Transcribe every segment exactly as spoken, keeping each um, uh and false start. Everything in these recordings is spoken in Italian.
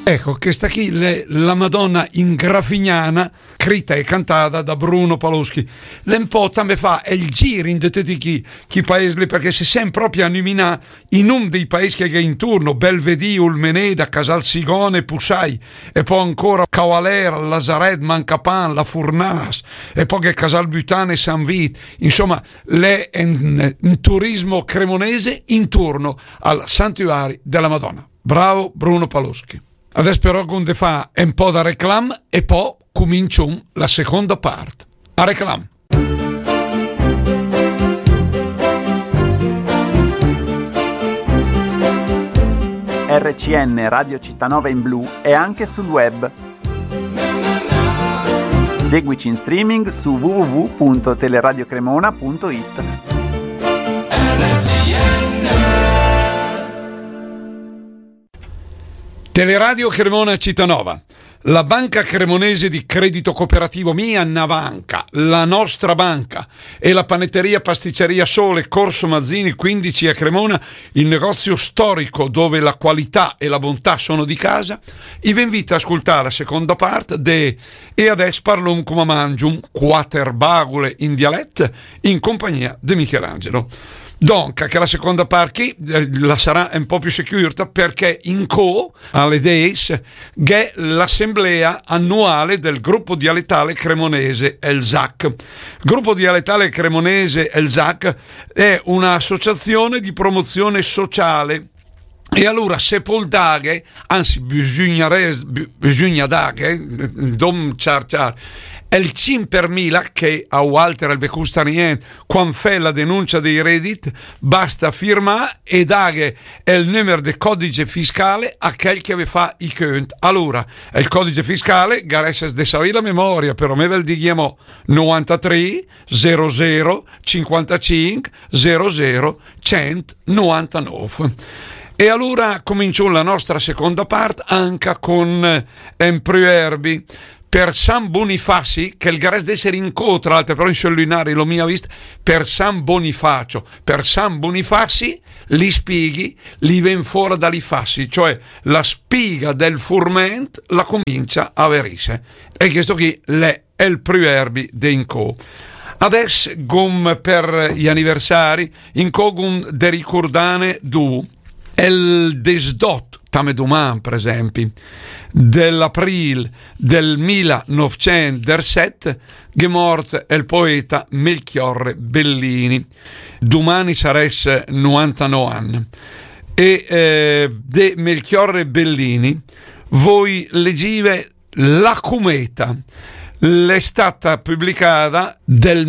Ecco, che sta qui le, la Madonna in Grafignana, scritta e cantata da Bruno Paloschi. L'un po' també fa il giro in tutti chi, chi paesi, perché se sempre proprio a nominare i nomi dei paesi che è in turno, Belvedì, Ulmeneda, Casalsigone, Pussai, e poi ancora Cavalera, Lazaret, Mancapan, La Furnas, e poi che Casalbutane e San Vit, insomma, le, in, in turismo cremonese in turno al Santuario della Madonna. Bravo Bruno Paloschi. Adesso però Gunde fa un po' da reclam e poi cominciamo la seconda parte. A reclam. R C N Radio Cittanova in blu è anche sul web. Seguici in streaming su w w w punto teleradiocremona punto it. Teleradio Cremona Cittanova, la banca cremonese di credito cooperativo Mia Navanca, la nostra banca, e la panetteria pasticceria Sole, Corso Mazzini quindici a Cremona, il negozio storico dove la qualità e la bontà sono di casa, vi invita a ascoltare la seconda parte de E adesso parlum come mangium, quater bagule in dialetto, in compagnia di Michelangelo. Donca che la seconda parte la sarà un po' più securta perché in co alle days è l'assemblea annuale del gruppo dialettale cremonese El Z A C. Il gruppo dialettale cremonese El Z A C è un'associazione di promozione sociale. E allora Sepoldaghe, anzi bisogna, res, bisogna dare, dom char char, il cinque per mila che a Walter il Becustarien, quando fa la denuncia dei Reddit, basta firmare e dare il numero del codice fiscale a quel che vi fa i conti. Allora, il codice fiscale, garesses de savere la memoria, però me vel dighiamo novantatré zero zero cinquantacinque zero zero centonovantanove. E allora cominciò la nostra seconda parte anche con un proverbio per San Bonifaci, che il gares d'essere in co, tra l'altro, però in cellulinari lo mia vista, per San Bonifacio, per San Bonifaci li spighi, li ven fuori dagli fassi, cioè la spiga del furment la comincia a verisse. E questo qui è il proverbio di in co. Adesso, gum per gli anniversari, in co gum de ricordane du, il desdot, tame duman per esempio, dell'aprile del millenovecentodiciassette, che è morto il poeta Melchiorre Bellini. Domani saresse novantanove anni. E eh, de Melchiorre Bellini voi leggive La Cometa, è stata pubblicata del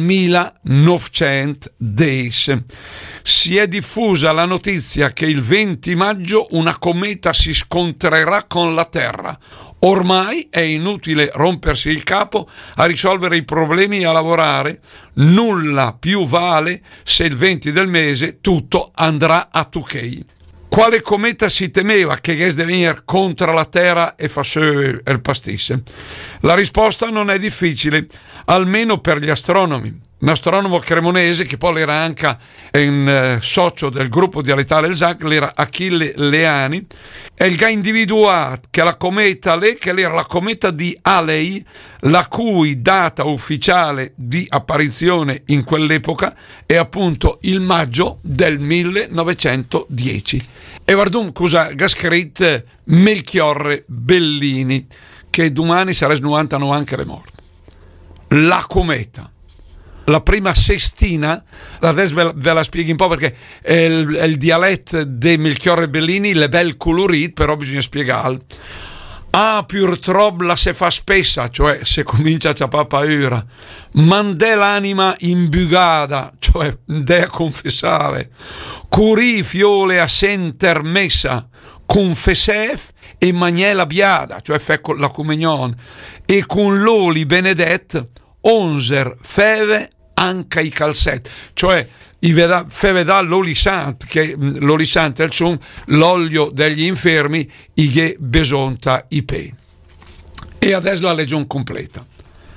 millenovecentodieci. Si è diffusa la notizia che il venti maggio una cometa si scontrerà con la Terra. Ormai è inutile rompersi il capo a risolvere i problemi e a lavorare. Nulla più vale se il venti del mese tutto andrà a tuchei. Quale cometa si temeva che es de venire contro la Terra e facesse il pastisse? La risposta non è difficile, almeno per gli astronomi. Un astronomo cremonese che poi era anche un eh, socio del gruppo dialettale El Z A C, l'era Achille Leani, e il ha individuato che la cometa Le, che era la cometa di Halley, la cui data ufficiale di apparizione in quell'epoca è appunto il maggio del millenovecentodieci. E guardum cosa ha scritto Melchiorre Bellini, che domani sarà novantanove anche le morte. La cometa. La prima sestina, adesso ve la, ve la spieghi un po' perché è il, è il dialetto di Melchiorre Bellini, le bel colorit, però bisogna spiegarlo. Ah, purtroppo la se fa spessa, cioè se comincia a ciapà paura, mandè l'anima imbugata, cioè de a confessare, curì fiole a senter messa, confessef e magnè la biada, cioè fe la comunione, e con l'oli benedetto onzer feve anche i calzetti, cioè i veda, feve da l'olisant, che l'olisant è il son, l'olio degli infermi, i che besonta i pe. E adesso la legion completa.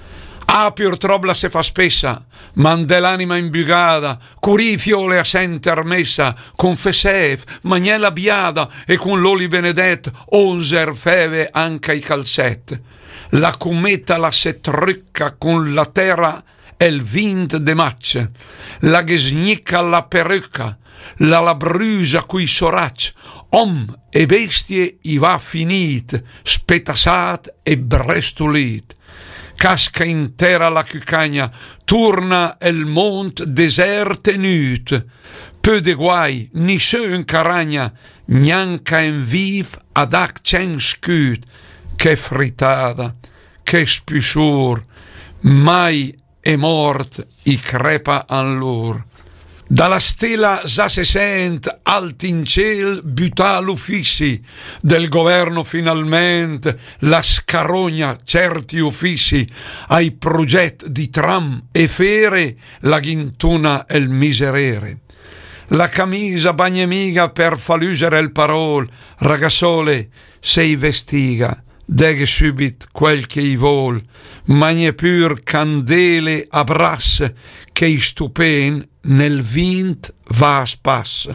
Ah, più trobla se fa spessa, mande l'anima imbugata, curì fiole a senter messa, con fesef, magnella biada e con l'oli benedet, onzer feve anche i calzet. La cumeta la se trucca con la terra e il vint de macce, la gesnicca la perucca, la labrusa cui sorac, om e bestie i va finit, spetassat e brestulit. Casca intera la cucagna, turna il mont desert e nut. Peu de guai, ni se caragna, gnanca in viv ad accen scut. Che fritada, che spisur, mai è mort i crepa an lur. Dalla stella già se sent alt in ciel butar l'uffici del governo finalmente la scarogna certi uffici ai progetti di tram e fere la ghintuna e il miserere. La camisa bagnemiga per falusere il parol, ragazzole sei vestiga, deghe subit quel che i vol, magne pur candele a brass che i stupen nel vint va a spas.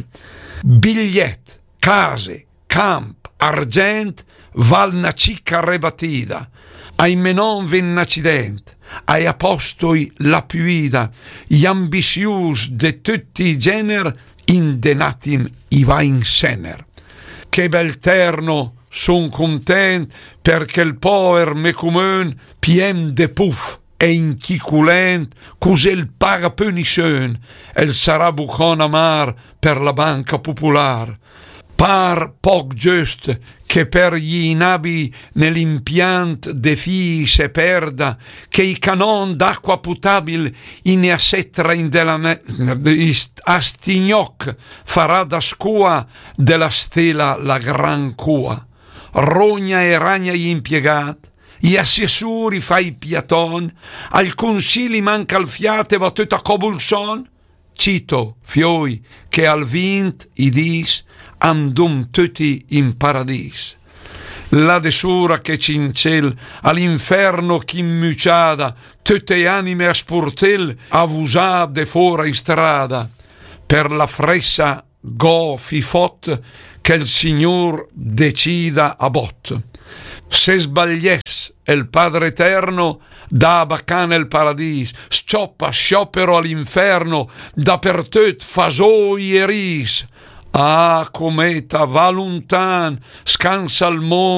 Bigliet, case, camp, argent, val na cicca rebatida, ai menon ven accident, ai apostoi la puida, gli ambisius de tutti i gener, indenatim i va in sener. Che bel terno, son content, perché il pover mecumen piem de puff e inchiculent, cos'è il paga punischön, e il sarà bucon amar per la banca popolar. Par poc giust che per gli inabi nell'impiant de fii se perda, che i canon d'acqua potabile in assettra in della me, a stignoc farà da scua della stella la gran cua. Rogna e ragna gli impiegati, gli assessori fa i piaton, al consili manca il fiate va tutta cobulson. Cito fioi che al vint i dis andum tutti in paradis. La desura che cincel all'inferno chi muciada, tutte anime a sportel avusà de fora in strada, per la fressa go fifot che il Signor decida a bot. Se sbaglies il Padre Eterno da baccane il paradis, scioppa sciopero all'inferno, dappertut fasoi e ris. Ah, cometa, va lontan, scansa il mondo.